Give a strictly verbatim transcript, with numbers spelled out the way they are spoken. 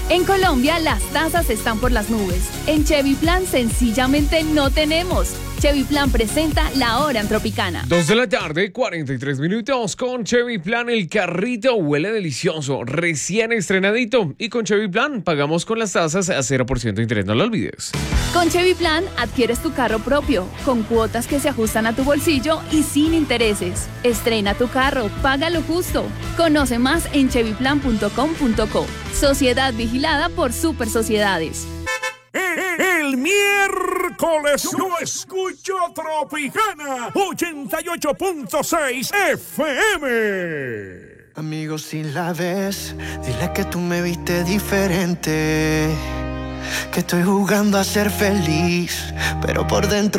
En Colombia, las tasas están por las nubes. En Chevy Plan, sencillamente no tenemos. Chevy Plan presenta La Hora en Tropicana. Dos de la tarde, cuarenta y tres minutos. Con Chevy Plan, el carrito huele delicioso, recién estrenadito. Y con Chevy Plan, pagamos con las tasas a cero por ciento de interés, no lo olvides. Con Chevy Plan, adquieres tu carro propio, con cuotas que se ajustan a tu bolsillo y sin intereses. Estrena tu carro, págalo justo. Conoce más en chevy plan punto com punto co. Sociedad vigilada por Super Sociedades. El miércoles yo escucho Tropicana ochenta y ocho punto seis F M. Amigo, si la ves, dile que tú me viste diferente, que estoy jugando a ser feliz, pero por dentro